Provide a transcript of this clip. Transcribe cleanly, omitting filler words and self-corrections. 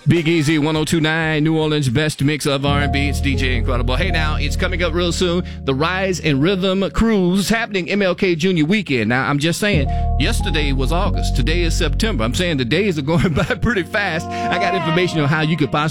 Big Easy 102.9, New Orleans' best mix of R&B. It's DJ Incredible. Hey, now, it's coming up real soon. The Rise and Rhythm Cruise happening MLK Jr. weekend. Now, I'm just saying, yesterday was August. Today is September. I'm saying the days are going by pretty fast. I got information on how you could possibly